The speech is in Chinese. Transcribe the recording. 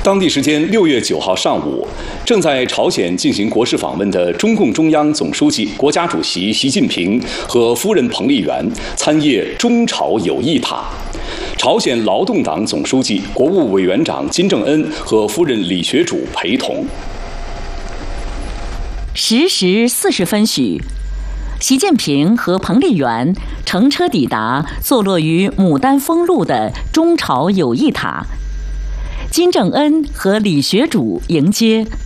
当地时间6月9号上午，正在朝鲜进行国事访问的中共中央总书记、国家主席习近平和夫人彭丽媛参谒中朝友谊塔。朝鲜劳动党总书记、国务委员长金正恩和夫人李学主陪同。 10时40分许，习近平和彭丽媛乘车抵达坐落于牡丹峰路的中朝友谊塔。金正恩和李学主迎接，